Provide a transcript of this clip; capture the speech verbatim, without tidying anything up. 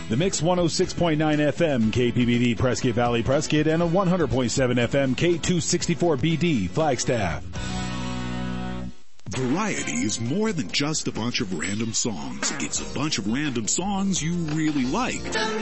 The Mix one oh six point nine F M, K P B D, Prescott Valley, Prescott, and a one hundred point seven F M, K two sixty-four B D, Flagstaff. Variety is more than just a bunch of random songs. It's a bunch of random songs you really like.